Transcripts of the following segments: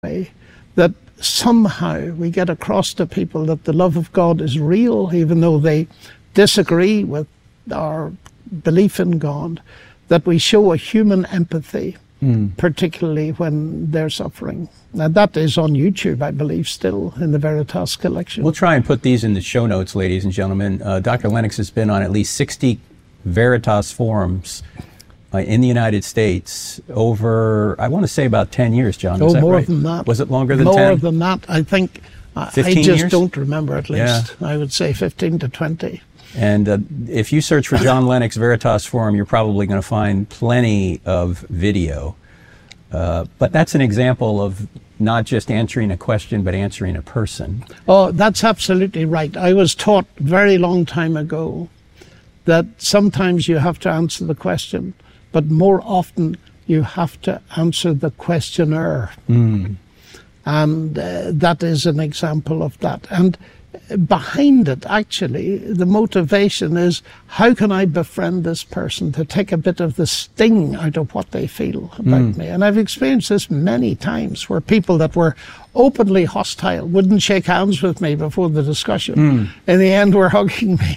way that somehow we get across to people that the love of God is real, even though they disagree with our belief in God, that we show a human empathy, particularly when they're suffering. Now, that is on YouTube, I believe, still in the Veritas collection. We'll try and put these in the show notes, ladies and gentlemen. Dr. Lennox has been on at least 60 Veritas forums in the United States over, I want to say about 10 years, John. Oh, more right? than that. Was it longer than 10? More than that, I think. 15 I just years? don't remember, at least. Yeah. I would say 15 to 20. And if you search for John Lennox Veritas Forum, you're probably going to find plenty of video. But that's an example of not just answering a question, but answering a person. Oh, that's absolutely right. I was taught very long time ago that sometimes you have to answer the question, but more often you have to answer the questioner. And that is an example of that. And behind it, actually, the motivation is, how can I befriend this person to take a bit of the sting out of what they feel about me? And I've experienced this many times, where people that were openly hostile wouldn't shake hands with me before the discussion. In the end, were hugging me.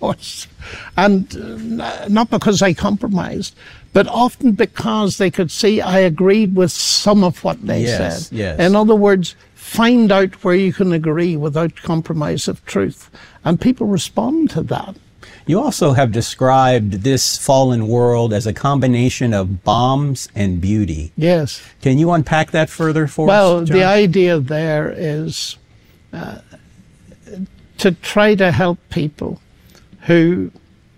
And not because I compromised, but often because they could see I agreed with some of what they said. Yes. In other words, find out where you can agree without compromise of truth. And people respond to that. You also have described this fallen world as a combination of bombs and beauty. Yes. Can you unpack that further for us, Well, John? the idea there is to try to help people who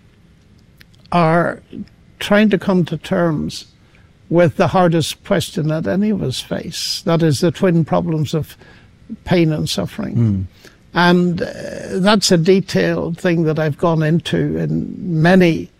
are trying to come to terms with the hardest question that any of us face. That is the twin problems of pain and suffering. And that's a detailed thing that I've gone into in many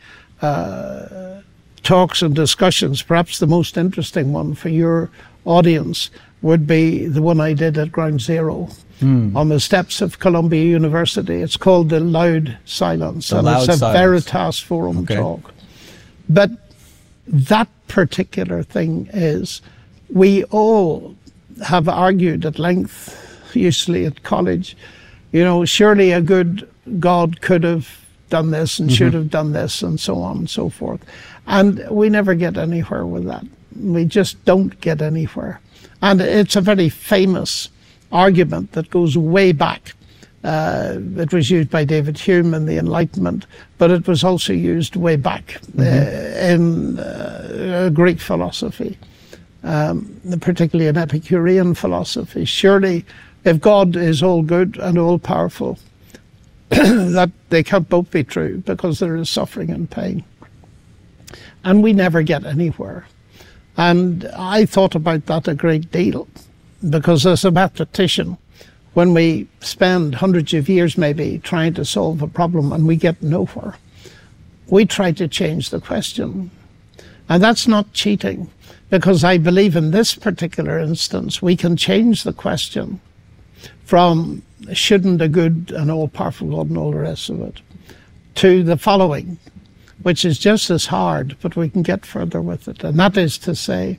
talks and discussions. Perhaps the most interesting one for your audience would be the one I did at Ground Zero on the steps of Columbia University. It's called The Loud Silence, and it's a Veritas Forum talk. But that particular thing is, we all have argued at length, usually at college, you know, surely a good God could have done this and should have done this, and so on and so forth. And we never get anywhere with that. We just don't get anywhere. And it's a very famous argument that goes way back. It was used by David Hume in the Enlightenment, but it was also used way back in Greek philosophy, particularly in Epicurean philosophy. Surely, if God is all good and all powerful, that they can't both be true, because there is suffering and pain. And we never get anywhere. And I thought about that a great deal, because as a mathematician, when we spend hundreds of years maybe trying to solve a problem and we get nowhere, we try to change the question. And that's not cheating, because I believe in this particular instance, we can change the question from shouldn't a good and all-powerful God and all the rest of it, to the following, which is just as hard, but we can get further with it. And that is to say,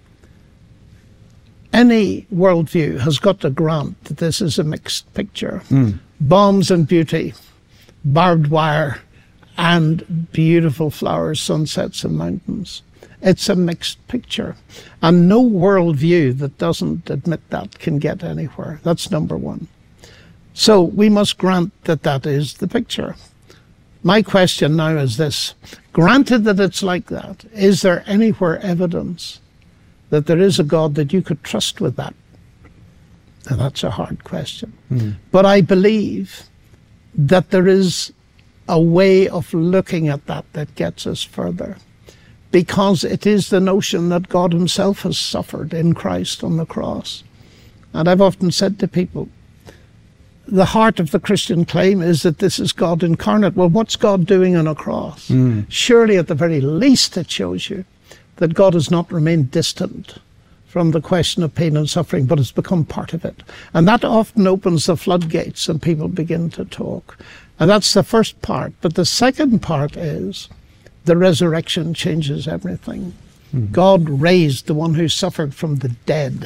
any worldview has got to grant that this is a mixed picture. Bombs and beauty, barbed wire, and beautiful flowers, sunsets and mountains. It's a mixed picture. And no worldview that doesn't admit that can get anywhere. That's number one. So we must grant that that is the picture. My question now is this: granted that it's like that, is there anywhere evidence that there is a God that you could trust with that? And that's a hard question. But I believe that there is a way of looking at that that gets us further, because it is the notion that God himself has suffered in Christ on the cross. And I've often said to people, the heart of the Christian claim is that this is God incarnate. Well, what's God doing on a cross? Surely at the very least it shows you that God has not remained distant from the question of pain and suffering, but has become part of it. And that often opens the floodgates and people begin to talk. And that's the first part. But the second part is the resurrection changes everything. God raised the one who suffered from the dead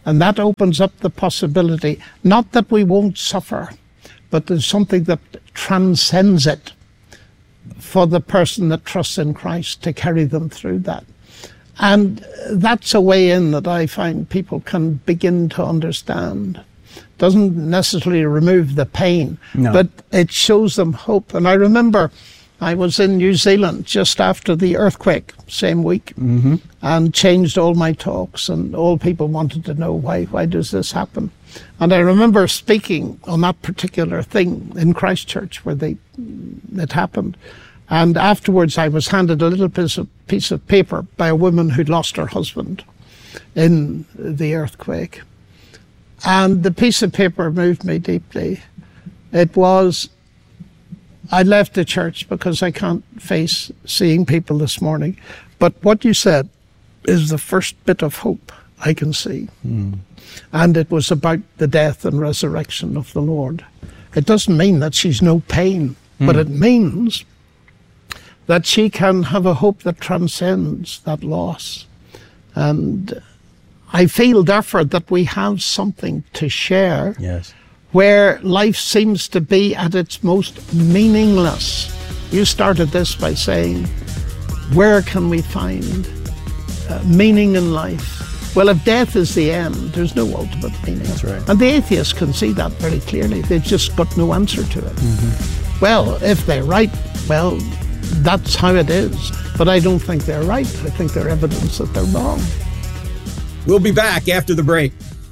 And that opens up the possibility, not that we won't suffer, but there's something that transcends it for the person that trusts in Christ to carry them through that. And that's a way in that I find people can begin to understand. Doesn't necessarily remove the pain, but it shows them hope. And I remember I was in New Zealand just after the earthquake, same week, and changed all my talks, and all people wanted to know, why does this happen? And I remember speaking on that particular thing in Christchurch where it happened. And afterwards I was handed a little piece of paper by a woman who'd lost her husband in the earthquake. And the piece of paper moved me deeply. It was, I left the church because I can't face seeing people this morning. But what you said is the first bit of hope I can see. And it was about the death and resurrection of the Lord. It doesn't mean that she's no pain, but it means that she can have a hope that transcends that loss. And I feel, therefore, that we have something to share where life seems to be at its most meaningless. You started this by saying, where can we find meaning in life? Well, if death is the end, there's no ultimate meaning. That's right. And the atheists can see that very clearly. They've just got no answer to it. Well, if they're right, well, that's how it is. But I don't think they're right. I think they're evidence that they're wrong. We'll be back after the break.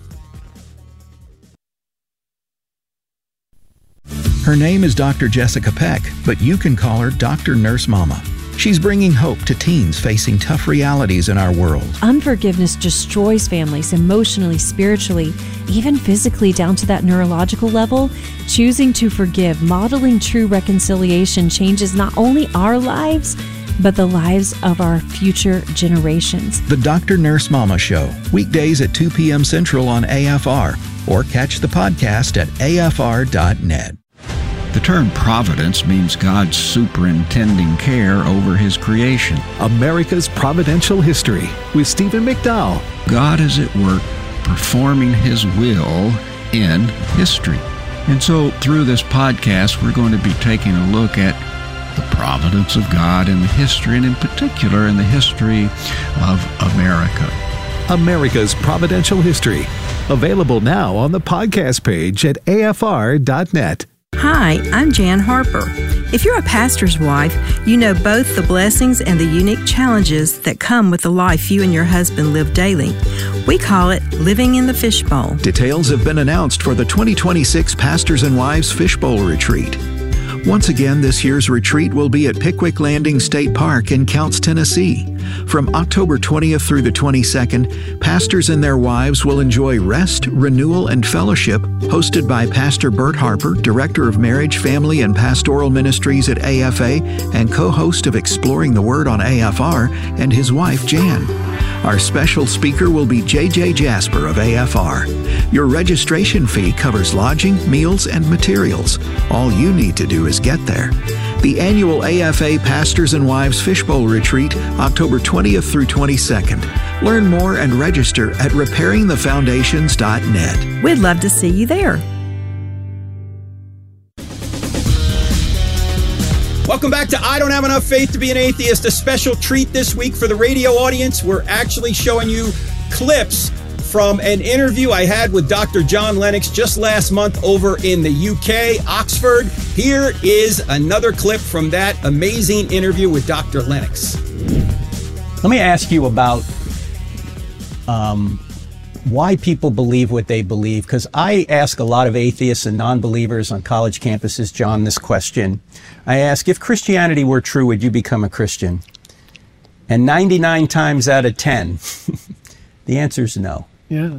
Her name is Dr. Jessica Peck, but you can call her Dr. Nurse Mama. She's bringing hope to teens facing tough realities in our world. Unforgiveness destroys families emotionally, spiritually, even physically down to that neurological level. Choosing to forgive, modeling true reconciliation changes not only our lives, but the lives of our future generations. The Dr. Nurse Mama Show, weekdays at 2 p.m. Central on AFR, or catch the podcast at afr.net. The term providence means God's superintending care over His creation. America's Providential History with Stephen McDowell. God is at work performing His will in history. And so through this podcast, we're going to be taking a look at the providence of God in the history, and in particular in the history of America. America's Providential History. Available now on the podcast page at afr.net. Hi, I'm Jan Harper. If you're a pastor's wife, you know both the blessings and the unique challenges that come with the life you and your husband live daily. We call it living in the fishbowl. Details have been announced for the 2026 Pastors and Wives Fishbowl Retreat. Once again, this year's retreat will be at Pickwick Landing State Park in Counce, Tennessee. From October 20th through the 22nd, pastors and their wives will enjoy rest, renewal, and fellowship, hosted by Pastor Bert Harper, Director of Marriage, Family, and Pastoral Ministries at AFA and co-host of Exploring the Word on AFR, and his wife, Jan. Our special speaker will be J.J. Jasper of AFR. Your registration fee covers lodging, meals, and materials. All you need to do is get there. The annual AFA Pastors and Wives Fishbowl Retreat, October 20th through 22nd. Learn more and register at repairingthefoundations.net. We'd love to see you there. Welcome back to I Don't Have Enough Faith to Be an Atheist, a special treat this week for the radio audience. We're actually showing you clips from an interview I had with Dr. John Lennox just last month over in the UK, Oxford. Here is another clip from that amazing interview with Dr. Lennox. Let me ask you about why people believe what they believe, because I ask a lot of atheists and non-believers on college campuses, John, this question. I ask, if Christianity were true, would you become a Christian? And 99 times out of 10, the answer is no. Yeah.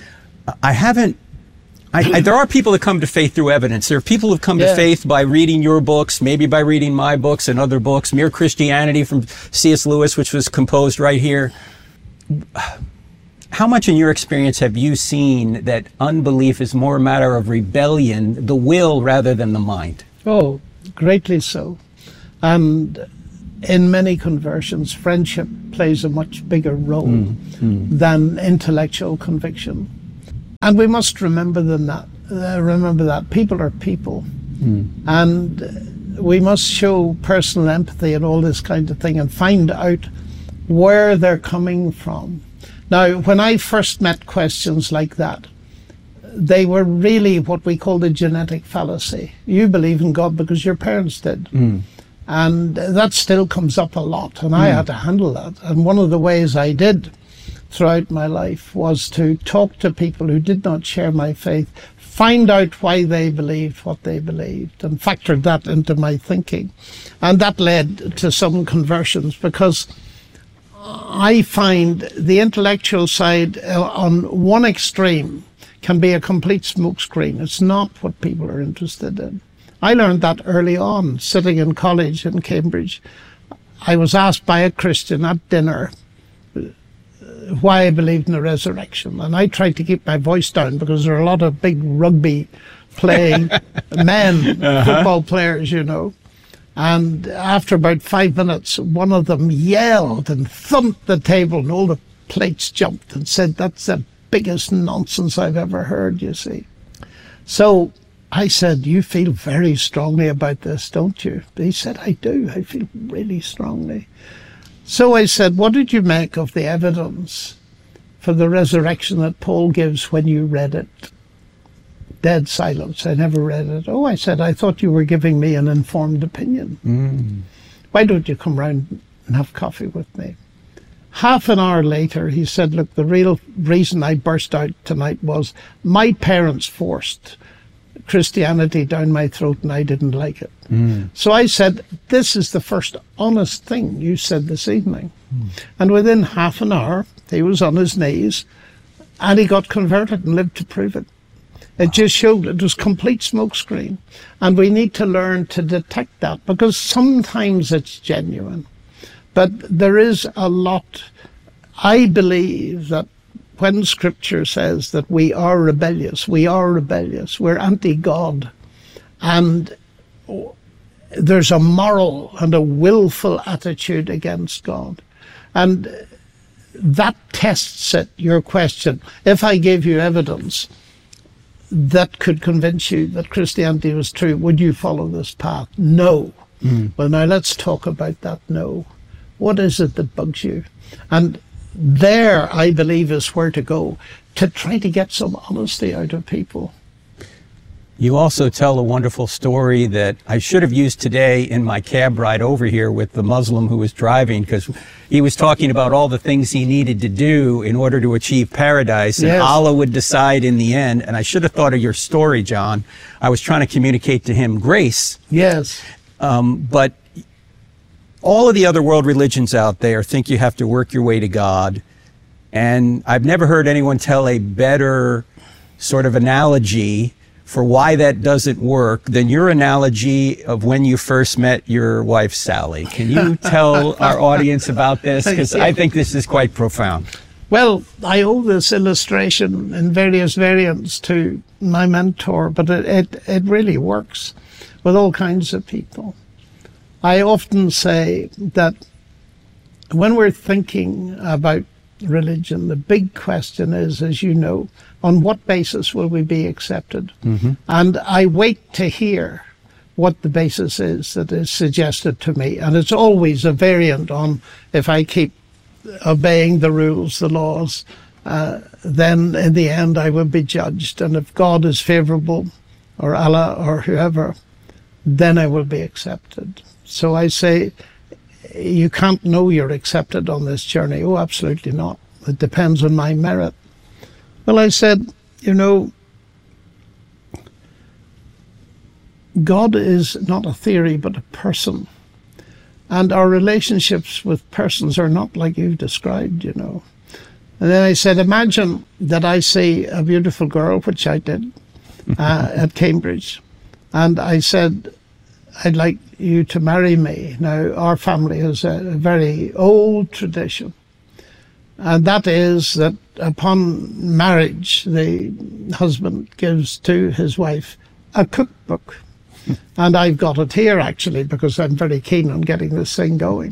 There are people that come to faith through evidence. There are people who've come to faith by reading your books, maybe by reading my books and other books. Mere Christianity from C.S. Lewis, which was composed right here. How much in your experience have you seen that unbelief is more a matter of rebellion, the will, rather than the mind? Oh, greatly so. And in many conversions, friendship plays a much bigger role than intellectual conviction. And we must remember that people are people. And we must show personal empathy and all this kind of thing and find out where they're coming from. Now, when I first met questions like that, they were really what we call the genetic fallacy. You believe in God because your parents did. And that still comes up a lot, and I had to handle that. And one of the ways I did throughout my life was to talk to people who did not share my faith, find out why they believed what they believed, and factored that into my thinking. And that led to some conversions, because I find the intellectual side on one extreme can be a complete smokescreen. It's not what people are interested in. I learned that early on, sitting in college in Cambridge. I was asked by a Christian at dinner why I believed in the resurrection. And I tried to keep my voice down because there are a lot of big rugby playing men, football players, you know. And after about 5 minutes, one of them yelled and thumped the table, and all the plates jumped, and said, "That's the biggest nonsense I've ever heard, you see." So I said, "You feel very strongly about this, don't you?" He said, "I do. I feel really strongly." So I said, "What did you make of the evidence for the resurrection that Paul gives when you read it?" Dead silence. I never read it. "Oh," I said, "I thought you were giving me an informed opinion. Why don't you come round and have coffee with me?" Half an hour later, he said, "Look, the real reason I burst out tonight was my parents forced Christianity down my throat and I didn't like it." So I said, "This is the first honest thing you said this evening." And within half an hour, he was on his knees and he got converted and lived to prove it. It just showed it was complete smokescreen. And we need to learn to detect that, because sometimes it's genuine. But there is a lot. I believe that when Scripture says that we are rebellious, we're anti-God, and there's a moral and a willful attitude against God. And that tests it, your question. If I gave you evidence that could convince you that Christianity was true, would you follow this path? No. Well, now let's talk about that no. What is it that bugs you? And there, I believe, is where to go to try to get some honesty out of people. You also tell a wonderful story that I should have used today in my cab ride over here with the Muslim who was driving, because he was talking about all the things he needed to do in order to achieve paradise, and Allah would decide in the end. And I should have thought of your story, John. I was trying to communicate to him grace. Yes. But all of the other world religions out there think you have to work your way to God. And I've never heard anyone tell a better sort of analogy for why that doesn't work than your analogy of when you first met your wife, Sally. Can you tell our audience about this? Because I think this is quite profound. Well, I owe this illustration in various variants to my mentor, but it really works with all kinds of people. I often say that when we're thinking about religion, the big question is, as you know, on what basis will we be accepted? And I wait to hear what the basis is that is suggested to me. And it's always a variant on, if I keep obeying the rules, the laws, then in the end I will be judged. And if God is favorable, or Allah or whoever, then I will be accepted. So I say, you can't know you're accepted on this journey. Oh, absolutely not. It depends on my merit. Well, I said, you know, God is not a theory, but a person. And our relationships with persons are not like you've described, you know. And then I said, imagine that I see a beautiful girl, which I did, at Cambridge. And I said, I'd like you to marry me. Now, our family has a very old tradition. And that is that upon marriage, the husband gives to his wife a cookbook. And I've got it here, actually, because I'm very keen on getting this thing going.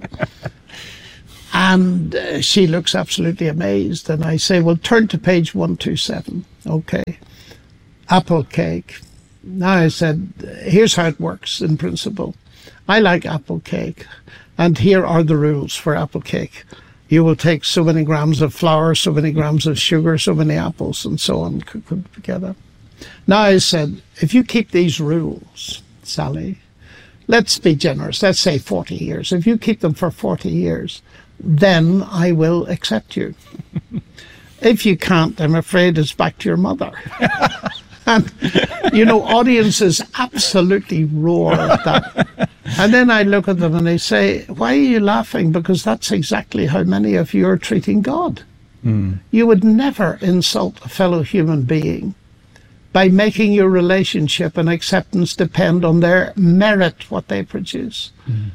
And she looks absolutely amazed. And I say, well, turn to page 127. Okay. Apple cake. Now I said, here's how it works in principle. I like apple cake, and here are the rules for apple cake. You will take so many grams of flour, so many grams of sugar, so many apples, and so on, cook them together. Now I said, if you keep these rules, Sally, let's be generous, let's say 40 years. If you keep them for 40 years, then I will accept you. If you can't, I'm afraid it's back to your mother. And, audiences absolutely roar at that. And then I look at them and they say, why are you laughing? Because that's exactly how many of you are treating God. You would never insult a fellow human being by making your relationship and acceptance depend on their merit, what they produce.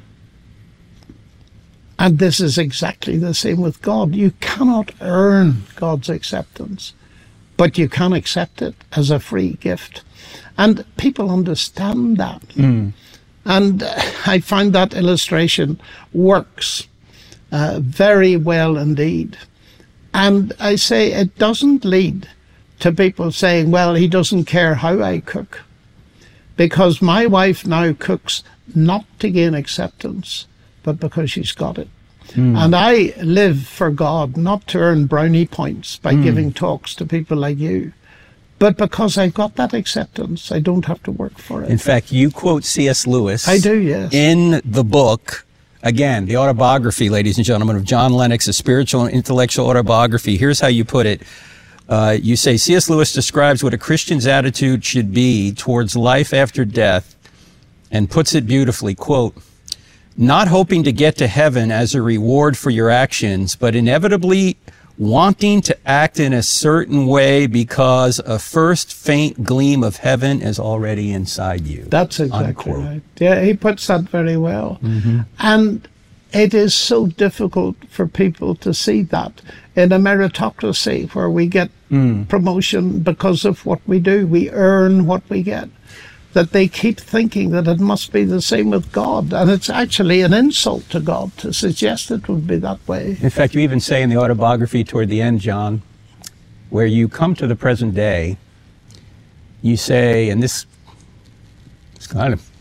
And this is exactly the same with God. You cannot earn God's acceptance, but you can accept it as a free gift. And people understand that. And I find that illustration works very well indeed. And I say it doesn't lead to people saying, well, he doesn't care how I cook. Because my wife now cooks not to gain acceptance, but because she's got it. And I live for God, not to earn brownie points by giving talks to people like you, but because I've got that acceptance, I don't have to work for it. In fact, you quote C.S. Lewis. I do, yes. In the book, again, the autobiography, ladies and gentlemen, of John Lennox, a spiritual and intellectual autobiography. Here's how you put it. You say, C.S. Lewis describes what a Christian's attitude should be towards life after death and puts it beautifully, quote, not hoping to get to heaven as a reward for your actions, but inevitably wanting to act in a certain way because a first faint gleam of heaven is already inside you. That's exactly unquote. Right. Yeah, he puts that very well. And it is so difficult for people to see that in a meritocracy where we get promotion because of what we do. We earn what we get. That they keep thinking that it must be the same with God. And it's actually an insult to God to suggest it would be that way. In fact, you even say in the autobiography toward the end, John, where you come to the present day, you say, and this is kind of,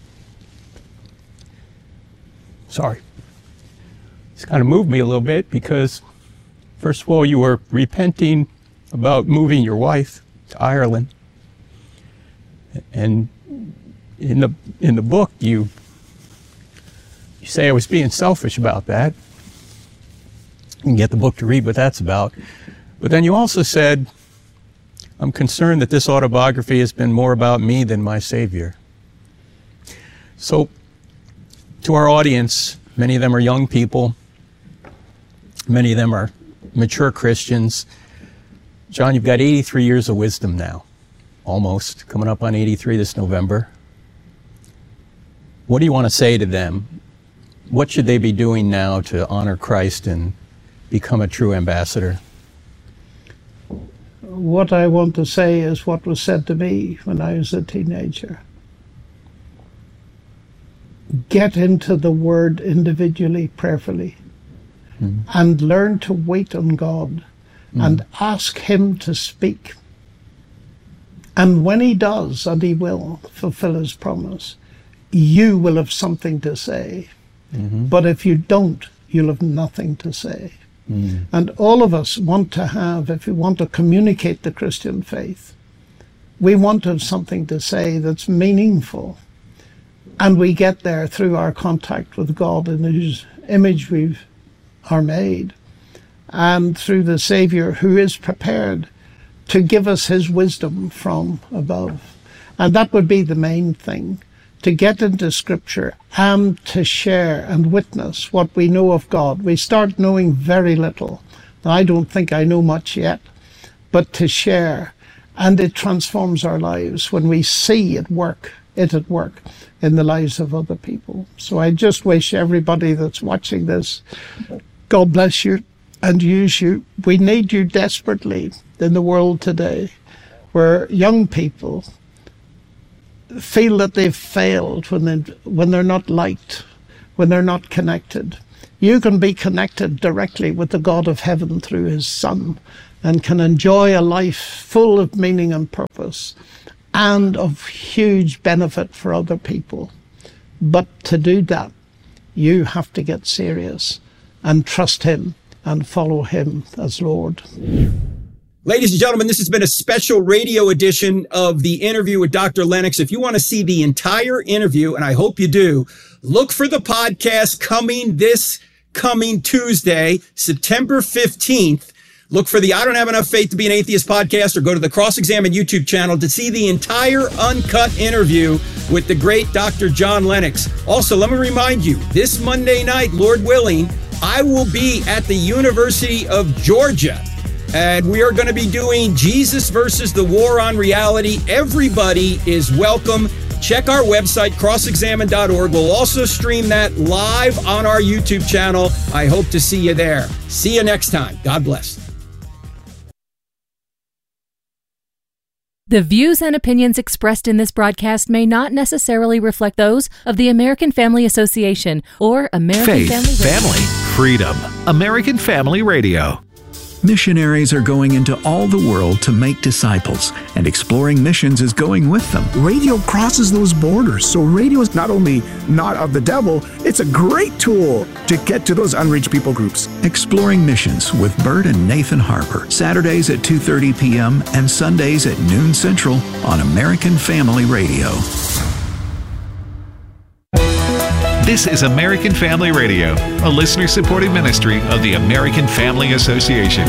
it's kind of moved me a little bit because, first of all, you were repenting about moving your wife to Ireland. And in the book, you say I was being selfish about that. You can get the book to read what that's about. But then you also said, I'm concerned that this autobiography has been more about me than my Savior. So, to our audience, many of them are young people. Many of them are mature Christians. John, you've got 83 years of wisdom now. Almost, coming up on 83 this November. What do you want to say to them? What should they be doing now to honor Christ and become a true ambassador? What I want to say is what was said to me when I was a teenager. Get into the Word individually, prayerfully, and learn to wait on God and ask Him to speak. And when He does, and He will fulfill His promise, you will have something to say. But if you don't, you'll have nothing to say. And all of us want to have, if we want to communicate the Christian faith, we want to have something to say that's meaningful. And we get there through our contact with God in whose image we are made, and through the Savior who is prepared to give us His wisdom from above. And that would be the main thing, to get into Scripture and to share and witness what we know of God. We start knowing very little. I don't think I know much yet, but to share. And it transforms our lives when we see it at work in the lives of other people. So I just wish everybody that's watching this, God bless you and use you. We need you desperately in the world today, where young people feel that they've failed when they're not liked, when they're not connected. You can be connected directly with the God of heaven through His Son, and can enjoy a life full of meaning and purpose and of huge benefit for other people. But to do that, you have to get serious and trust him and follow him as Lord. Ladies and gentlemen, this has been a special radio edition of the interview with Dr. Lennox. If you want to see the entire interview, and I hope you do, look for the podcast coming Tuesday, September 15th. Look for the I Don't Have Enough Faith to Be an Atheist podcast, or go to the Cross-Examine YouTube channel to see the entire uncut interview with the great Dr. John Lennox. Also, let me remind you, this Monday night, Lord willing, I will be at the University of Georgia, and we are going to be doing Jesus versus the War on Reality. Everybody is welcome. Check our website, crossexamine.org. We'll also stream that live on our YouTube channel. I hope to see you there. See you next time. God bless. The views and opinions expressed in this broadcast may not necessarily reflect those of the American Family Association or American Faith, family, freedom. American Family Radio. Missionaries are going into all the world to make disciples, and Exploring Missions is going with them. Radio crosses those borders, so radio is not only not of the devil, it's a great tool to get to those unreached people groups. Exploring Missions with Bert and Nathan Harper, Saturdays at 2:30 p.m. and Sundays at noon Central on American Family Radio. This is American Family Radio, a listener-supported ministry of the American Family Association.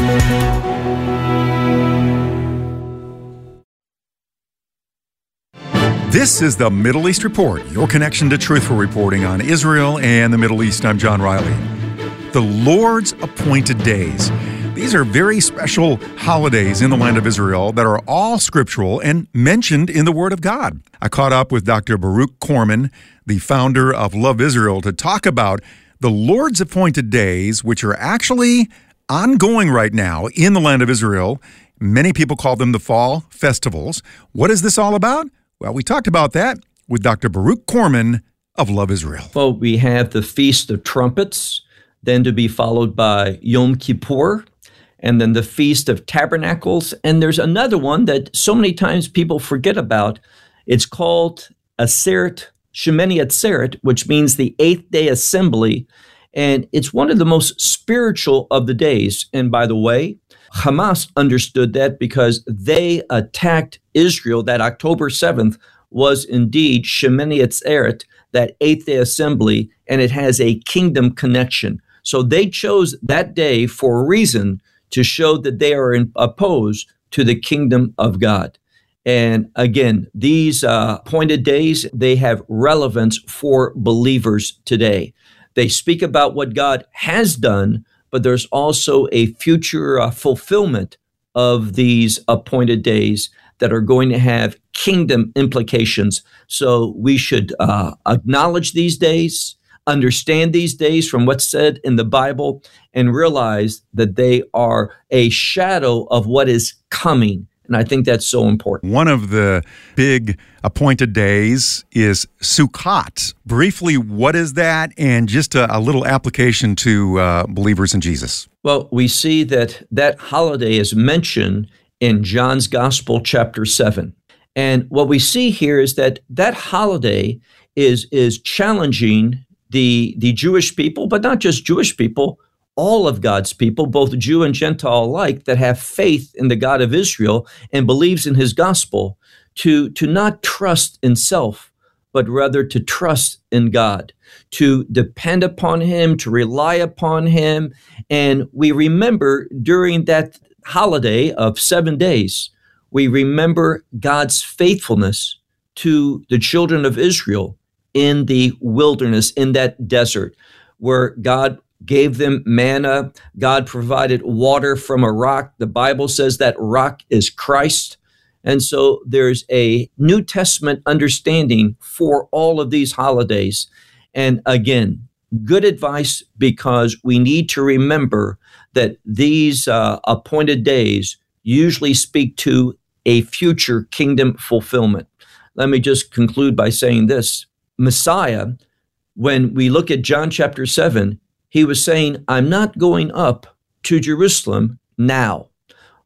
This is the Middle East Report, your connection to truthful reporting on Israel and the Middle East. I'm John Riley. The Lord's appointed days. These are very special holidays in the land of Israel that are all scriptural and mentioned in the Word of God. I caught up with Dr. Baruch Korman, the founder of Love Israel, to talk about the Lord's appointed days, which are actually ongoing right now in the land of Israel. Many people call them the fall festivals. What is this all about? Well, we talked about that with Dr. Baruch Korman of Love Israel. Well, we have the Feast of Trumpets, then to be followed by Yom Kippur, and then the Feast of Tabernacles. And there's another one that so many times people forget about. It's called Aseret, Shemini Atzeret, which means the 8th day assembly. And it's one of the most spiritual of the days. And by the way, Hamas understood that because they attacked Israel. That October 7th was indeed Shemini Atzeret, that 8th day assembly, and it has a kingdom connection. So they chose that day for a reason, to show that they are opposed to the kingdom of God. And again, these appointed days, they have relevance for believers today. They speak about what God has done, but there's also a future fulfillment of these appointed days that are going to have kingdom implications. So we should acknowledge these days, understand these days from what's said in the Bible, and realize that they are a shadow of what is coming. And I think that's so important. One of the big appointed days is Sukkot. Briefly, what is that? And just a little application to believers in Jesus. Well, we see that that holiday is mentioned in John's Gospel, chapter 7. And what we see here is that that holiday is challenging the Jewish people, but not just Jewish people, all of God's people, both Jew and Gentile alike, that have faith in the God of Israel and believes in his gospel, to not trust in self, but rather to trust in God, to depend upon him, to rely upon him. And we remember during that holiday of 7 days, we remember God's faithfulness to the children of Israel in the wilderness, in that desert, where God gave them manna. God provided water from a rock. The Bible says that rock is Christ. And so there's a New Testament understanding for all of these holidays. And again, good advice, because we need to remember that these appointed days usually speak to a future kingdom fulfillment. Let me just conclude by saying this. Messiah, when we look at John chapter 7, he was saying, I'm not going up to Jerusalem now.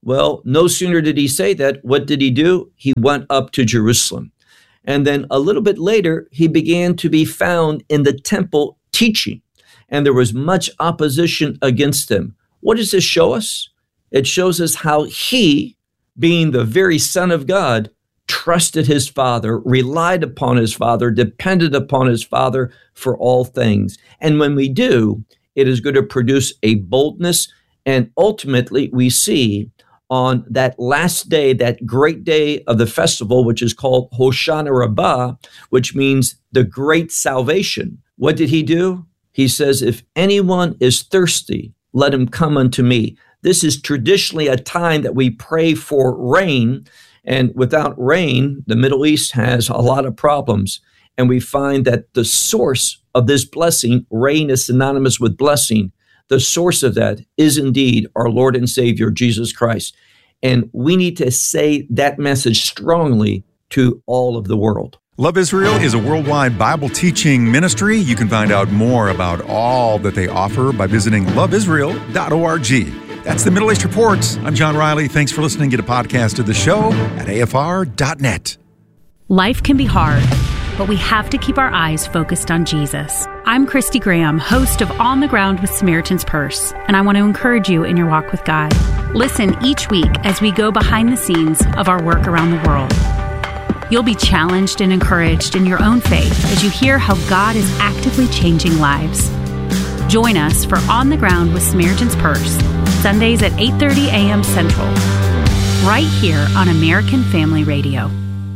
Well, no sooner did he say that, what did he do? He went up to Jerusalem. And then a little bit later, he began to be found in the temple teaching. And there was much opposition against him. What does this show us? It shows us how he, being the very Son of God, trusted his Father, relied upon his Father, depended upon his Father for all things. And when we do, it is going to produce a boldness. And ultimately, we see on that last day, that great day of the festival, which is called Hoshana Rabbah, which means the great salvation. What did he do? He says, if anyone is thirsty, let him come unto me. This is traditionally a time that we pray for rain. And without rain, the Middle East has a lot of problems. And we find that the source of this blessing, rain is synonymous with blessing. The source of that is indeed our Lord and Savior, Jesus Christ. And we need to say that message strongly to all of the world. Love Israel is a worldwide Bible teaching ministry. You can find out more about all that they offer by visiting loveisrael.org. That's the Middle East Report. I'm John Riley. Thanks for listening. Get a podcast of the show at afr.net. Life can be hard, but we have to keep our eyes focused on Jesus. I'm Christy Graham, host of On the Ground with Samaritan's Purse, and I want to encourage you in your walk with God. Listen each week as we go behind the scenes of our work around the world. You'll be challenged and encouraged in your own faith as you hear how God is actively changing lives. Join us for On the Ground with Samaritan's Purse, Sundays at 8:30 a.m. Central, right here on American Family Radio.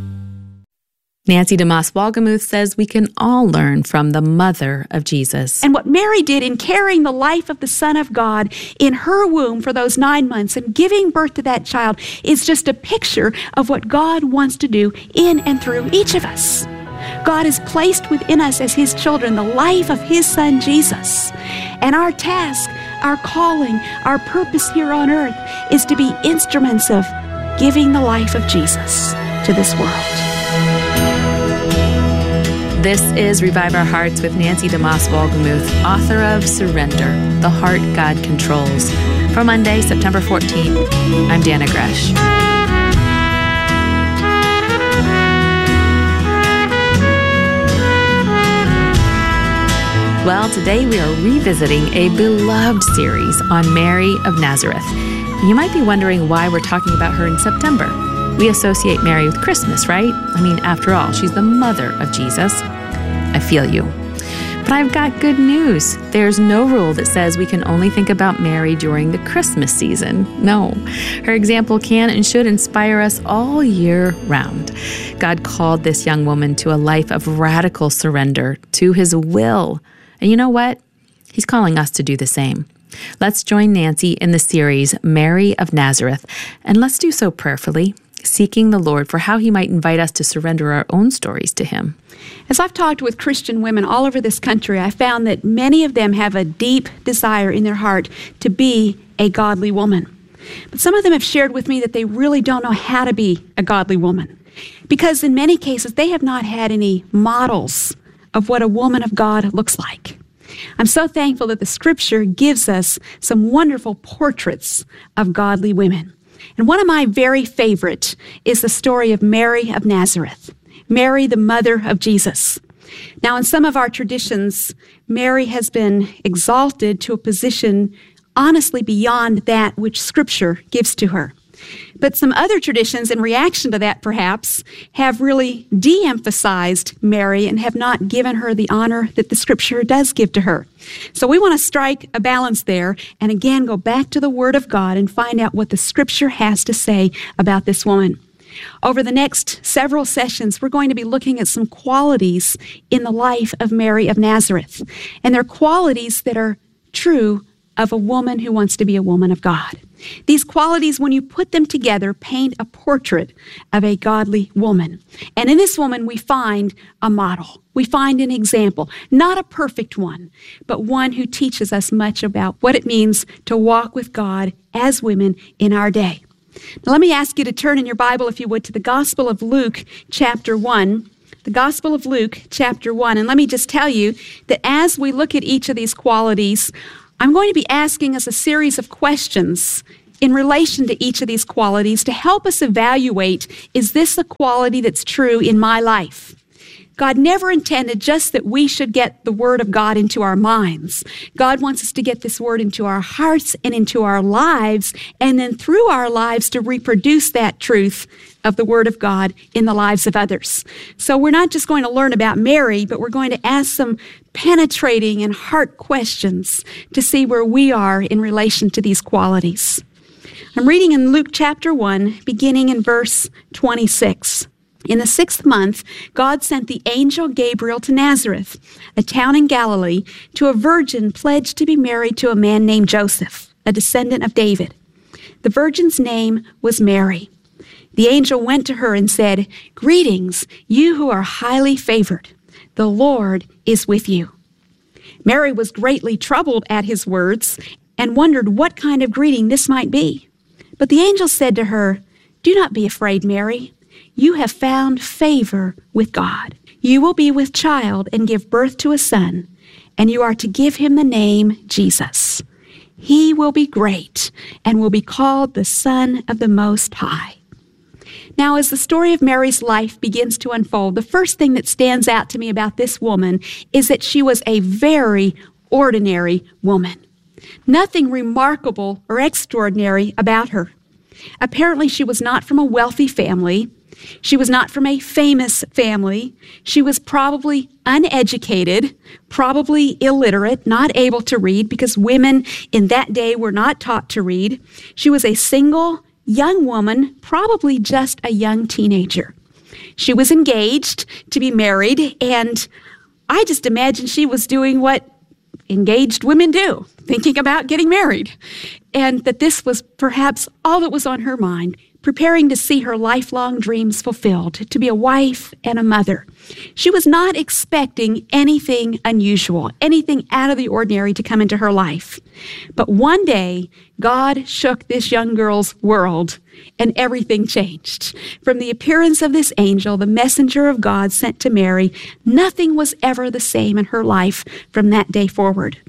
Nancy DeMoss Wolgemuth says we can all learn from the mother of Jesus. And what Mary did in carrying the life of the Son of God in her womb for those 9 months and giving birth to that child is just a picture of what God wants to do in and through each of us. God has placed within us as His children the life of His Son, Jesus. And our task, our calling, our purpose here on earth is to be instruments of giving the life of Jesus to this world. This is Revive Our Hearts with Nancy DeMoss Wolgemuth, author of Surrender, The Heart God Controls. For Monday, September 14th, I'm Dana Gresh. Well, today we are revisiting a beloved series on Mary of Nazareth. You might be wondering why we're talking about her in September. We associate Mary with Christmas, right? I mean, after all, she's the mother of Jesus. I feel you. But I've got good news. There's no rule that says we can only think about Mary during the Christmas season. No. Her example can and should inspire us all year round. God called this young woman to a life of radical surrender to His will. And you know what? He's calling us to do the same. Let's join Nancy in the series, Mary of Nazareth, and let's do so prayerfully, seeking the Lord for how He might invite us to surrender our own stories to Him. As I've talked with Christian women all over this country, I found that many of them have a deep desire in their heart to be a godly woman. But some of them have shared with me that they really don't know how to be a godly woman, because in many cases they have not had any models of what a woman of God looks like. I'm so thankful that the Scripture gives us some wonderful portraits of godly women. And one of my very favorite is the story of Mary of Nazareth, Mary, the mother of Jesus. Now, in some of our traditions, Mary has been exalted to a position honestly beyond that which Scripture gives to her. But some other traditions, in reaction to that perhaps, have really de-emphasized Mary and have not given her the honor that the Scripture does give to her. So we want to strike a balance there and again go back to the Word of God and find out what the Scripture has to say about this woman. Over the next several sessions, we're going to be looking at some qualities in the life of Mary of Nazareth. And they're qualities that are true of a woman who wants to be a woman of God. These qualities, when you put them together, paint a portrait of a godly woman. And in this woman, we find a model. We find an example, not a perfect one, but one who teaches us much about what it means to walk with God as women in our day. Now, let me ask you to turn in your Bible, if you would, to the Gospel of Luke, chapter 1. The Gospel of Luke, chapter 1. And let me just tell you that as we look at each of these qualities, I'm going to be asking us a series of questions in relation to each of these qualities to help us evaluate, is this a quality that's true in my life? God never intended just that we should get the Word of God into our minds. God wants us to get this Word into our hearts and into our lives, and then through our lives to reproduce that truth of the Word of God in the lives of others. So we're not just going to learn about Mary, but we're going to ask some penetrating and heart questions to see where we are in relation to these qualities. I'm reading in Luke chapter 1, beginning in verse 26. In the 6th month, God sent the angel Gabriel to Nazareth, a town in Galilee, to a virgin pledged to be married to a man named Joseph, a descendant of David. The virgin's name was Mary. The angel went to her and said, "Greetings, you who are highly favored. The Lord is with you." Mary was greatly troubled at his words and wondered what kind of greeting this might be. But the angel said to her, "Do not be afraid, Mary. You have found favor with God. You will be with child and give birth to a son, and you are to give him the name Jesus. He will be great and will be called the Son of the Most High." Now, as the story of Mary's life begins to unfold, the first thing that stands out to me about this woman is that she was a very ordinary woman. Nothing remarkable or extraordinary about her. Apparently, she was not from a wealthy family. She was not from a famous family. She was probably uneducated, probably illiterate, not able to read, because women in that day were not taught to read. She was a single young woman, probably just a young teenager. She was engaged to be married, and I just imagine she was doing what engaged women do, thinking about getting married, and that this was perhaps all that was on her mind, preparing to see her lifelong dreams fulfilled, to be a wife and a mother. She was not expecting anything unusual, anything out of the ordinary to come into her life. But one day, God shook this young girl's world, and everything changed. From the appearance of this angel, the messenger of God sent to Mary, nothing was ever the same in her life from that day forward.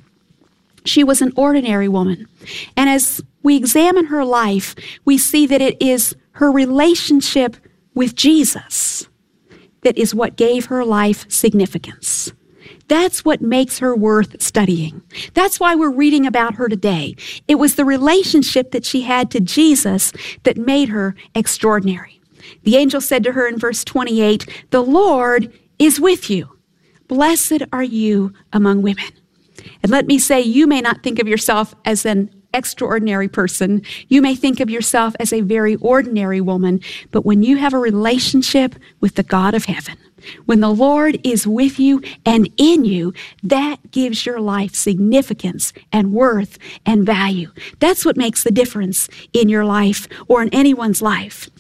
She was an ordinary woman. And as we examine her life, we see that it is her relationship with Jesus that is what gave her life significance. That's what makes her worth studying. That's why we're reading about her today. It was the relationship that she had to Jesus that made her extraordinary. The angel said to her in verse 28, "The Lord is with you. Blessed are you among women." And let me say, you may not think of yourself as an extraordinary person. You may think of yourself as a very ordinary woman. But when you have a relationship with the God of heaven, when the Lord is with you and in you, that gives your life significance and worth and value. That's what makes the difference in your life or in anyone's life.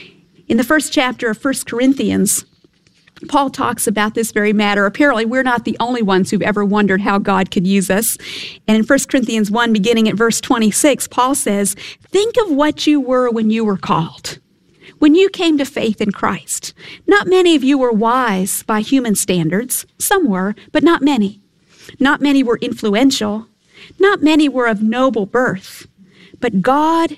In the first chapter of 1 Corinthians, Paul talks about this very matter. Apparently, we're not the only ones who've ever wondered how God could use us. And in 1 Corinthians 1, beginning at verse 26, Paul says, "Think of what you were when you were called, when you came to faith in Christ. Not many of you were wise by human standards. Some were, but not many. Not many were influential. Not many were of noble birth. But God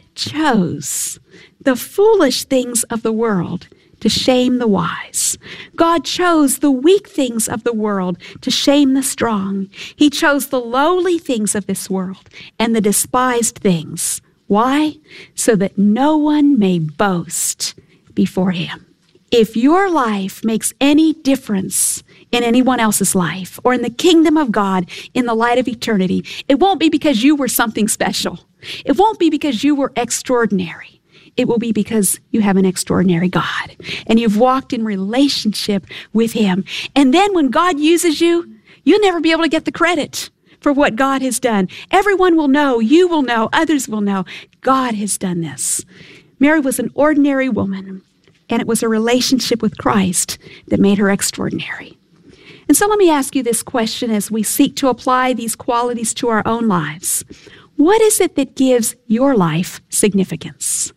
chose the foolish things of the world to shame the wise. God chose the weak things of the world to shame the strong. He chose the lowly things of this world and the despised things. Why? So that no one may boast before him." If your life makes any difference in anyone else's life or in the kingdom of God in the light of eternity, it won't be because you were something special. It won't be because you were extraordinary. It will be because you have an extraordinary God and you've walked in relationship with him. And then when God uses you, you'll never be able to get the credit for what God has done. Everyone will know, you will know, others will know, God has done this. Mary was an ordinary woman, and it was a relationship with Christ that made her extraordinary. And so let me ask you this question as we seek to apply these qualities to our own lives. What is it that gives your life significance?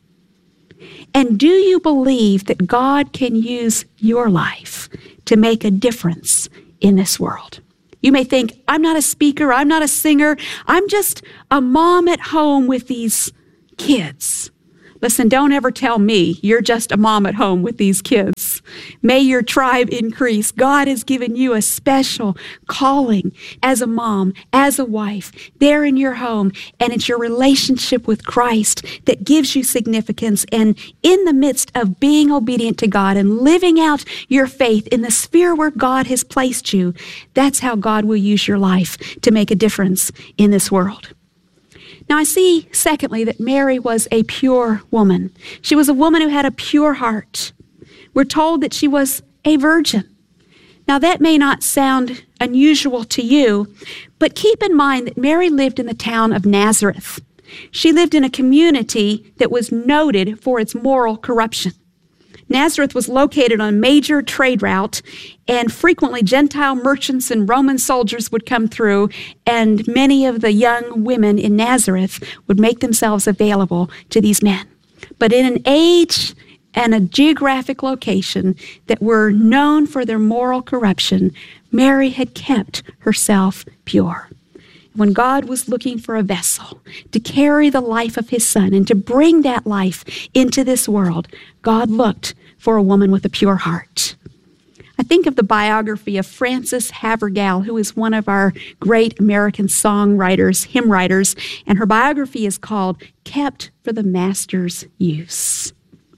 And do you believe that God can use your life to make a difference in this world? You may think, I'm not a speaker, I'm not a singer, I'm just a mom at home with these kids. Listen, don't ever tell me you're just a mom at home with these kids. May your tribe increase. God has given you a special calling as a mom, as a wife, there in your home, and it's your relationship with Christ that gives you significance. And in the midst of being obedient to God and living out your faith in the sphere where God has placed you, that's how God will use your life to make a difference in this world. Now I see, secondly, that Mary was a pure woman. She was a woman who had a pure heart. We're told that she was a virgin. Now that may not sound unusual to you, but keep in mind that Mary lived in the town of Nazareth. She lived in a community that was noted for its moral corruption. Nazareth was located on a major trade route, and frequently Gentile merchants and Roman soldiers would come through, and many of the young women in Nazareth would make themselves available to these men. But in an age and a geographic location that were known for their moral corruption, Mary had kept herself pure. When God was looking for a vessel to carry the life of his son and to bring that life into this world, God looked for a woman with a pure heart. I think of the biography of Frances Havergal, who is one of our great American songwriters, hymn writers, and her biography is called Kept for the Master's Use.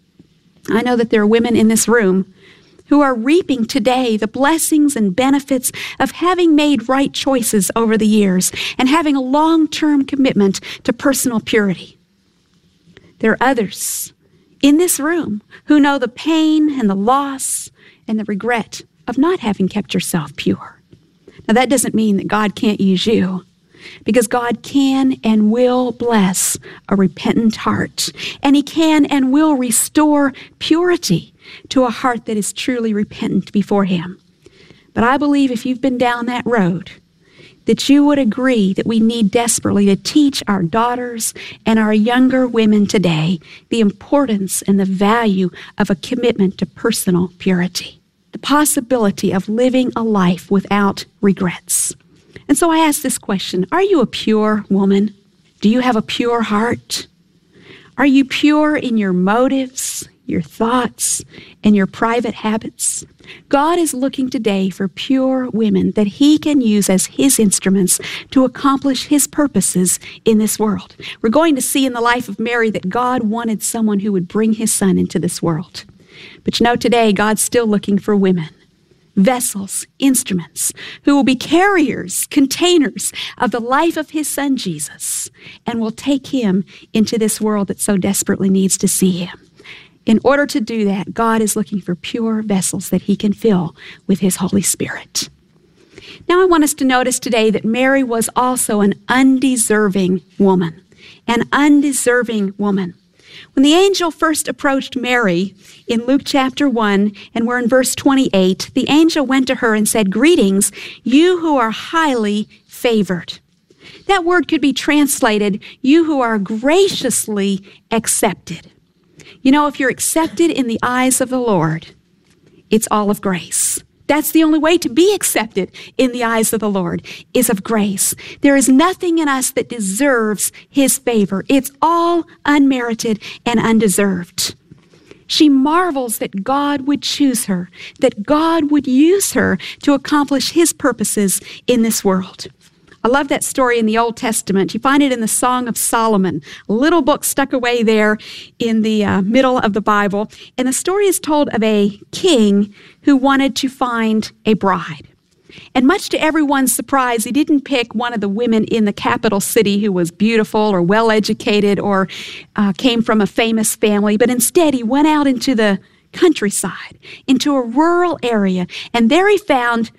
I know that there are women in this room who are reaping today the blessings and benefits of having made right choices over the years and having a long-term commitment to personal purity. There are others in this room who know the pain and the loss and the regret of not having kept yourself pure. Now, that doesn't mean that God can't use you, because God can and will bless a repentant heart, and he can and will restore purity to a heart that is truly repentant before him. But I believe if you've been down that road, that you would agree that we need desperately to teach our daughters and our younger women today the importance and the value of a commitment to personal purity, the possibility of living a life without regrets. And so I ask this question: are you a pure woman? Do you have a pure heart? Are you pure in your motives, your thoughts, and your private habits? God is looking today for pure women that he can use as his instruments to accomplish his purposes in this world. We're going to see in the life of Mary that God wanted someone who would bring his son into this world. But you know, today God's still looking for women, vessels, instruments, who will be carriers, containers of the life of his son Jesus, and will take him into this world that so desperately needs to see him. In order to do that, God is looking for pure vessels that he can fill with his Holy Spirit. Now I want us to notice today that Mary was also an undeserving woman. An undeserving woman. When the angel first approached Mary in Luke chapter 1, and we're in verse 28, the angel went to her and said, "Greetings, you who are highly favored." That word could be translated, "you who are graciously accepted." You know, if you're accepted in the eyes of the Lord, it's all of grace. That's the only way to be accepted in the eyes of the Lord, is of grace. There is nothing in us that deserves his favor. It's all unmerited and undeserved. She marvels that God would choose her, that God would use her to accomplish his purposes in this world. I love that story in the Old Testament. You find it in the Song of Solomon, a little book stuck away there in the middle of the Bible. And the story is told of a king who wanted to find a bride. And much to everyone's surprise, he didn't pick one of the women in the capital city who was beautiful or well-educated or came from a famous family, but instead he went out into the countryside, into a rural area, and there he found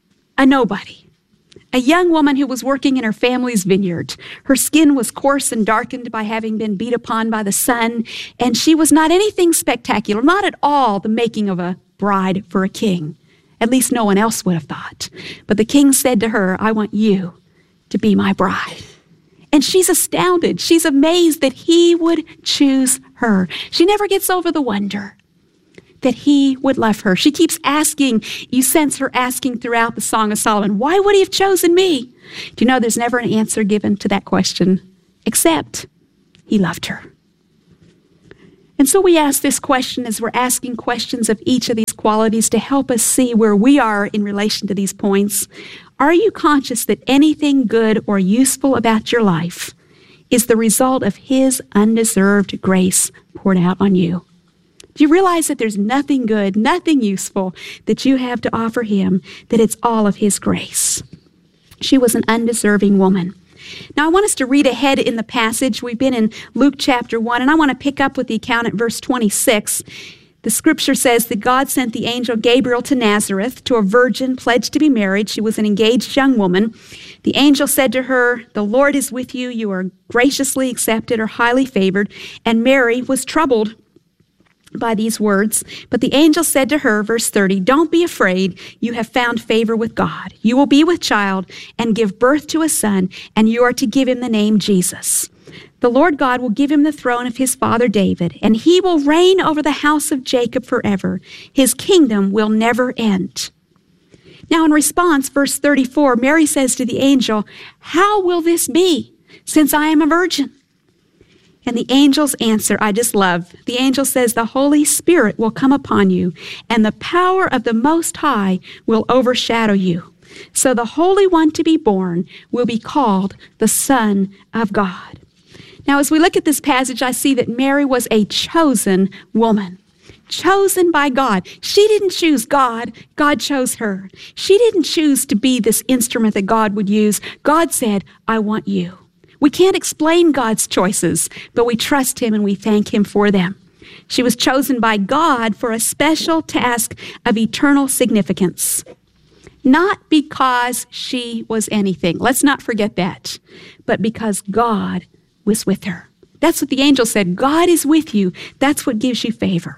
a nobody. A young woman who was working in her family's vineyard. Her skin was coarse and darkened by having been beat upon by the sun, and she was not anything spectacular, not at all the making of a bride for a king. At least no one else would have thought. But the king said to her, "I want you to be my bride." And she's astounded. She's amazed that he would choose her. She never gets over the wonder that he would love her. She keeps asking, you sense her asking throughout the Song of Solomon, why would he have chosen me? Do you know there's never an answer given to that question, except he loved her. And so we ask this question as we're asking questions of each of these qualities to help us see where we are in relation to these points. Are you conscious that anything good or useful about your life is the result of His undeserved grace poured out on you? Do you realize that there's nothing good, nothing useful that you have to offer Him, that it's all of His grace? She was an undeserving woman. Now, I want us to read ahead in the passage. We've been in Luke chapter 1, and I want to pick up with the account at verse 26. The scripture says that God sent the angel Gabriel to Nazareth, to a virgin pledged to be married. She was an engaged young woman. The angel said to her, "The Lord is with you. You are graciously accepted or highly favored." And Mary was troubled by these words. But the angel said to her, verse 30, "Don't be afraid. You have found favor with God. You will be with child and give birth to a son, and you are to give him the name Jesus. The Lord God will give him the throne of his father David, and he will reign over the house of Jacob forever. His kingdom will never end." Now in response, verse 34, Mary says to the angel, "How will this be, since I am a virgin?" And the angel's answer, I just love. The angel says, "The Holy Spirit will come upon you, and the power of the Most High will overshadow you. So the Holy One to be born will be called the Son of God." Now, as we look at this passage, I see that Mary was a chosen woman. Chosen by God. She didn't choose God. God chose her. She didn't choose to be this instrument that God would use. God said, "I want you." We can't explain God's choices, but we trust Him and we thank Him for them. She was chosen by God for a special task of eternal significance. Not because she was anything. Let's not forget that. But because God was with her. That's what the angel said. God is with you. That's what gives you favor.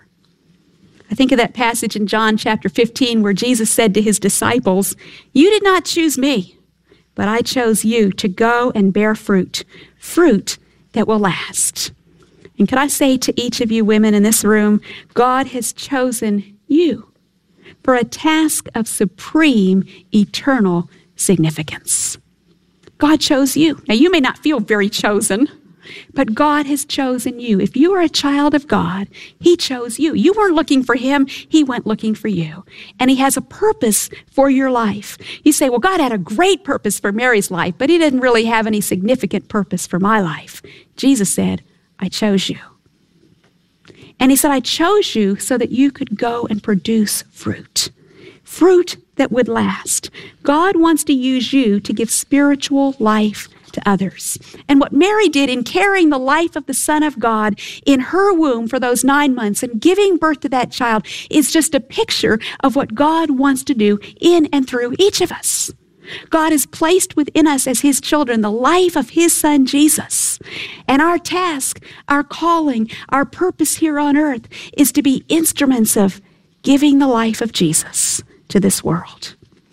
I think of that passage in John chapter 15 where Jesus said to His disciples, "You did not choose me, but I chose you to go and bear fruit, fruit that will last." And could I say to each of you women in this room, God has chosen you for a task of supreme eternal significance. God chose you. Now, you may not feel very chosen, but God has chosen you. If you are a child of God, He chose you. You weren't looking for Him. He went looking for you. And He has a purpose for your life. You say, "Well, God had a great purpose for Mary's life, but He didn't really have any significant purpose for my life." Jesus said, "I chose you." And He said, "I chose you so that you could go and produce fruit. Fruit that would last." God wants to use you to give spiritual life to others. And what Mary did in carrying the life of the Son of God in her womb for those 9 months and giving birth to that child is just a picture of what God wants to do in and through each of us. God has placed within us as His children the life of His Son, Jesus. And our task, our calling, our purpose here on earth is to be instruments of giving the life of Jesus to this world.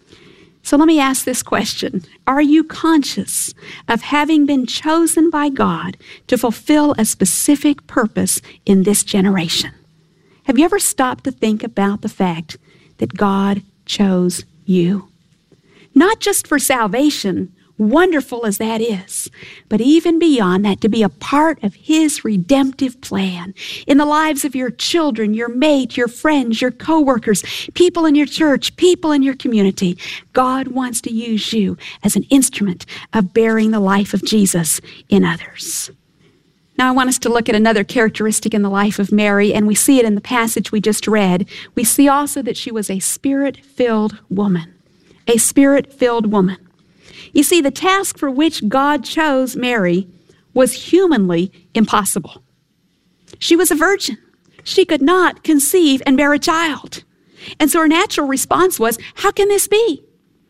So let me ask this question. Are you conscious of having been chosen by God to fulfill a specific purpose in this generation? Have you ever stopped to think about the fact that God chose you? Not just for salvation, wonderful as that is, but even beyond that, to be a part of His redemptive plan in the lives of your children, your mate, your friends, your coworkers, people in your church, people in your community. God wants to use you as an instrument of bearing the life of Jesus in others. Now I want us to look at another characteristic in the life of Mary, and we see it in the passage we just read. We see also that she was a Spirit-filled woman. A Spirit-filled woman. You see, the task for which God chose Mary was humanly impossible. She was a virgin. She could not conceive and bear a child. And so her natural response was, "How can this be?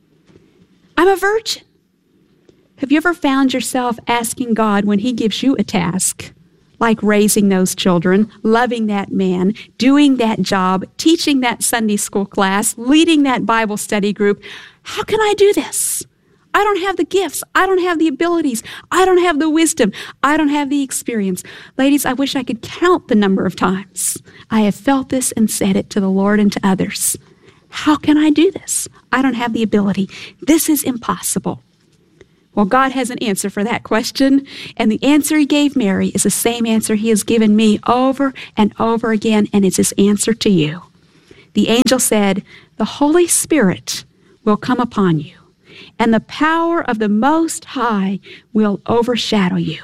I'm a virgin." Have you ever found yourself asking God when He gives you a task, like raising those children, loving that man, doing that job, teaching that Sunday school class, leading that Bible study group, how can I do this? I don't have the gifts. I don't have the abilities. I don't have the wisdom. I don't have the experience. Ladies, I wish I could count the number of times I have felt this and said it to the Lord and to others. How can I do this? I don't have the ability. This is impossible. Well, God has an answer for that question, and the answer he gave Mary is the same answer he has given me over and over again, and it's his answer to you. The angel said, "The Holy Spirit will come upon you, and the power of the Most High will overshadow you."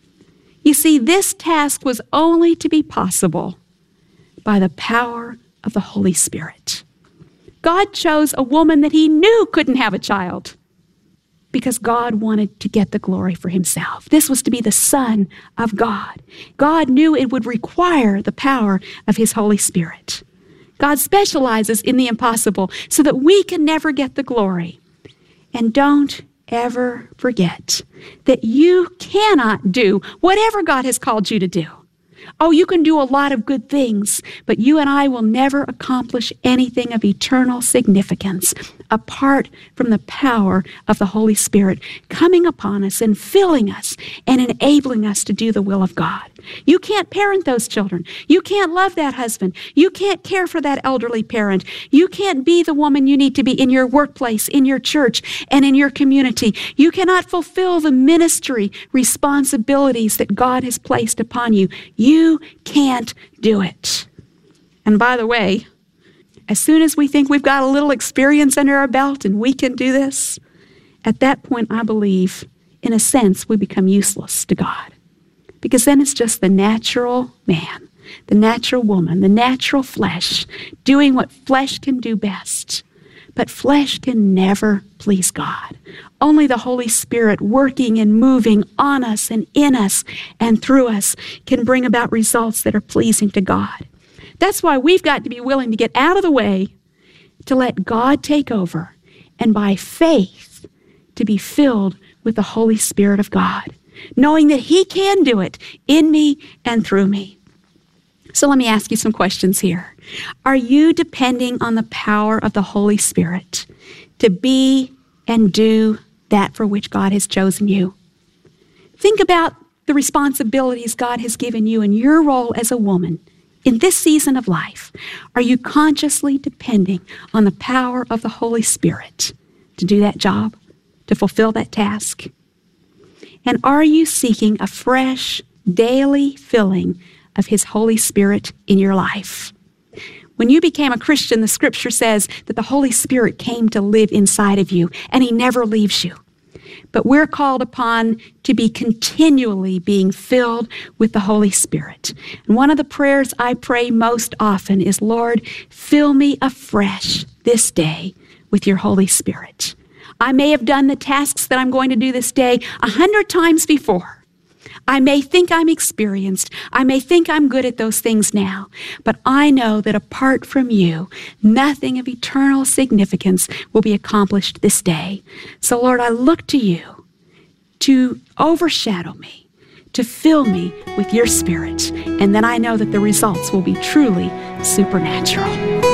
You see, this task was only to be possible by the power of the Holy Spirit. God chose a woman that he knew couldn't have a child because God wanted to get the glory for himself. This was to be the Son of God. God knew it would require the power of his Holy Spirit. God specializes in the impossible so that we can never get the glory. And don't ever forget that you cannot do whatever God has called you to do. Oh, you can do a lot of good things, but you and I will never accomplish anything of eternal significance apart from the power of the Holy Spirit coming upon us and filling us and enabling us to do the will of God. You can't parent those children. You can't love that husband. You can't care for that elderly parent. You can't be the woman you need to be in your workplace, in your church, and in your community. You cannot fulfill the ministry responsibilities that God has placed upon you. You can't do it. And by the way, as soon as we think we've got a little experience under our belt and we can do this, at that point, I believe, in a sense, we become useless to God. Because then it's just the natural man, the natural woman, the natural flesh, doing what flesh can do best. But flesh can never please God. Only the Holy Spirit working and moving on us and in us and through us can bring about results that are pleasing to God. That's why we've got to be willing to get out of the way, to let God take over, and by faith to be filled with the Holy Spirit of God, knowing that he can do it in me and through me. So let me ask you some questions here. Are you depending on the power of the Holy Spirit to be and do that for which God has chosen you? Think about the responsibilities God has given you in your role as a woman in this season of life. Are you consciously depending on the power of the Holy Spirit to do that job, to fulfill that task? And are you seeking a fresh, daily filling of his Holy Spirit in your life? When you became a Christian, the scripture says that the Holy Spirit came to live inside of you, and he never leaves you. But we're called upon to be continually being filled with the Holy Spirit. And one of the prayers I pray most often is, Lord, fill me afresh this day with your Holy Spirit. I may have done the tasks that I'm going to do this day 100 times before. I may think I'm experienced. I may think I'm good at those things now. But I know that apart from you, nothing of eternal significance will be accomplished this day. So, Lord, I look to you to overshadow me, to fill me with your Spirit. And then I know that the results will be truly supernatural.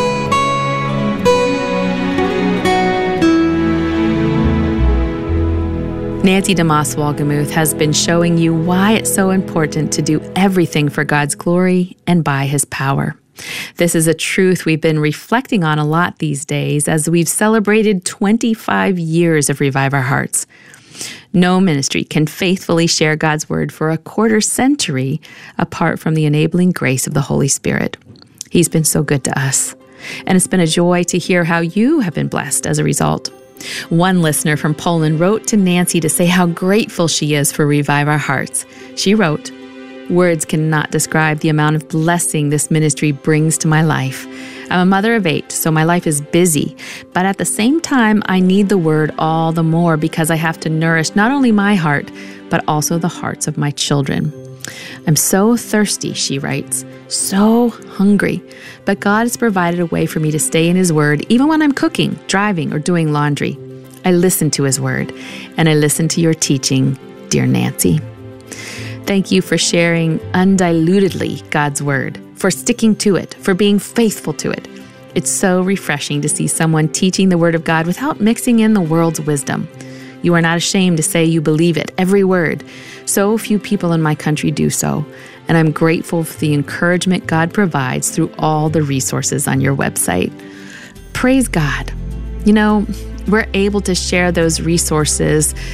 Nancy DeMoss Wolgemuth has been showing you why it's so important to do everything for God's glory and by his power. This is a truth we've been reflecting on a lot these days as we've celebrated 25 years of Revive Our Hearts. No ministry can faithfully share God's word for a quarter century apart from the enabling grace of the Holy Spirit. He's been so good to us, and it's been a joy to hear how you have been blessed as a result. One listener from Poland wrote to Nancy to say how grateful she is for Revive Our Hearts. She wrote, "Words cannot describe the amount of blessing this ministry brings to my life. I'm a mother of 8, so my life is busy, but at the same time, I need the word all the more because I have to nourish not only my heart, but also the hearts of my children. I'm so thirsty," she writes, "so hungry, but God has provided a way for me to stay in his word even when I'm cooking, driving, or doing laundry. I listen to his word, and I listen to your teaching, dear Nancy." Thank you for sharing undilutedly God's word, for sticking to it, for being faithful to it. It's so refreshing to see someone teaching the word of God without mixing in the world's wisdom. You are not ashamed to say you believe it, every word. So few people in my country do so, and I'm grateful for the encouragement God provides through all the resources on your website. Praise God. You know, we're able to share those resources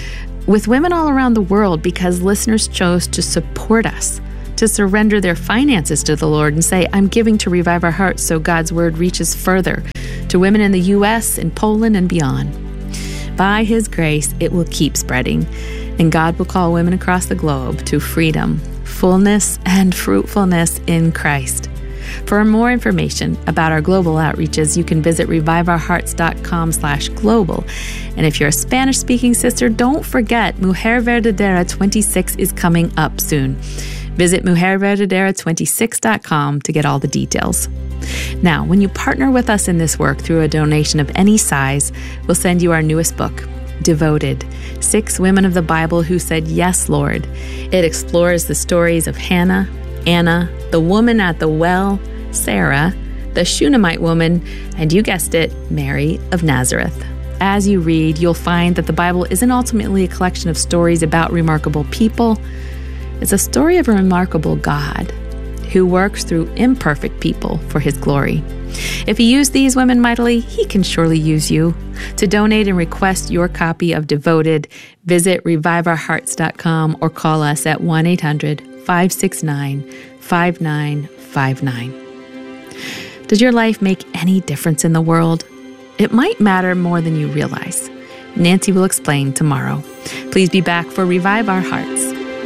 with women all around the world because listeners chose to support us, to surrender their finances to the Lord and say, I'm giving to Revive Our Hearts so God's word reaches further to women in the U.S., in Poland, and beyond. By His grace, it will keep spreading, and God will call women across the globe to freedom, fullness, and fruitfulness in Christ. For more information about our global outreaches, you can visit reviveourhearts.com/global. And if you're a Spanish-speaking sister, don't forget Mujer Verdadera 26 is coming up soon. Visit mujerverdadera26.com to get all the details. Now, when you partner with us in this work through a donation of any size, we'll send you our newest book, Devoted, 6 Women of the Bible Who Said Yes, Lord. It explores the stories of Hannah, Anna, the woman at the well, Sarah, the Shunammite woman, and you guessed it, Mary of Nazareth. As you read, you'll find that the Bible isn't ultimately a collection of stories about remarkable people. It's a story of a remarkable God who works through imperfect people for His glory. If He used these women mightily, He can surely use you. To donate and request your copy of Devoted, visit reviveourhearts.com or call us at 1-800-569-5959. Does your life make any difference in the world? It might matter more than you realize. Nancy will explain tomorrow. Please be back for Revive Our Hearts.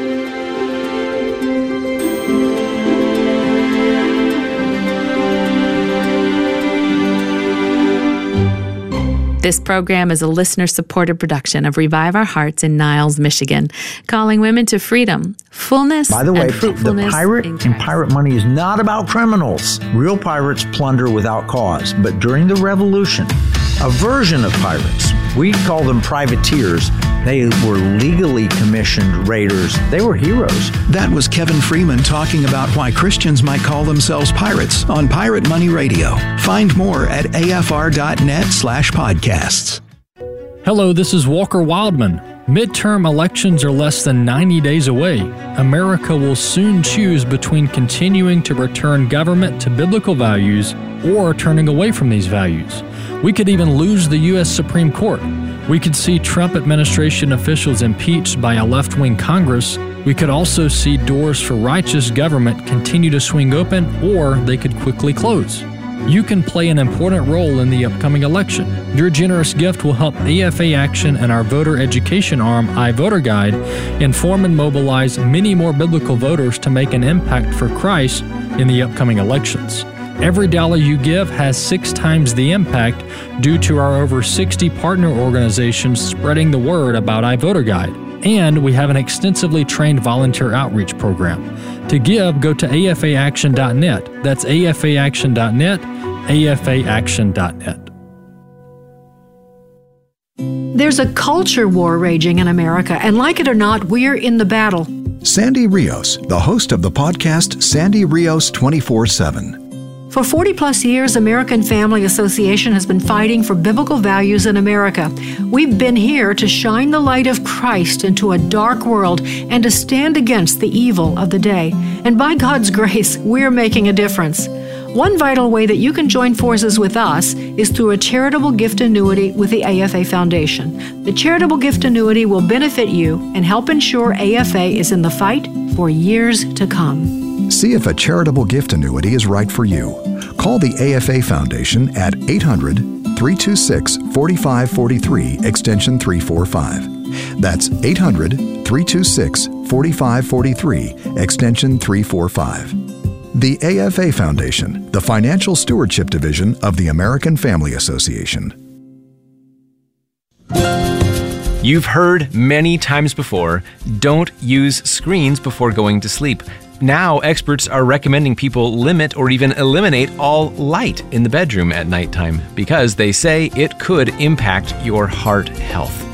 This program is a listener-supported production of Revive Our Hearts in Niles, Michigan, calling women to freedom, fullness, By the way, and fruitfulness. the pirate and pirate money is not about criminals. Real pirates plunder without cause. But during the Revolution, a version of pirates, we call them privateers, they were legally commissioned raiders. They were heroes. That was Kevin Freeman talking about why Christians might call themselves pirates on Pirate Money Radio. Find more at afr.net/podcasts. Hello, this is Walker Wildman. Midterm elections are less than 90 days away. America will soon choose between continuing to return government to biblical values or turning away from these values. We could even lose the U.S. Supreme Court. We could see Trump administration officials impeached by a left-wing Congress. We could also see doors for righteous government continue to swing open, or they could quickly close. You can play an important role in the upcoming election. Your generous gift will help AFA Action and our voter education arm, iVoter Guide, inform and mobilize many more biblical voters to make an impact for Christ in the upcoming elections. Every dollar you give has 6 times the impact due to our over 60 partner organizations spreading the word about iVoter Guide. And we have an extensively trained volunteer outreach program. To give, go to afaaction.net. That's afaaction.net, afaaction.net. There's a culture war raging in America, and like it or not, we're in the battle. Sandy Rios, the host of the podcast Sandy Rios 24/7. For 40-plus years, American Family Association has been fighting for biblical values in America. We've been here to shine the light of Christ into a dark world and to stand against the evil of the day. And by God's grace, we're making a difference. One vital way that you can join forces with us is through a charitable gift annuity with the AFA Foundation. The charitable gift annuity will benefit you and help ensure AFA is in the fight for years to come. See if a charitable gift annuity is right for you. Call the AFA Foundation at 800-326-4543, extension 345. That's 800-326-4543, extension 345. The AFA Foundation, the Financial Stewardship Division of the American Family Association. You've heard many times before, don't use screens before going to sleep. Now, experts are recommending people limit or even eliminate all light in the bedroom at nighttime because they say it could impact your heart health.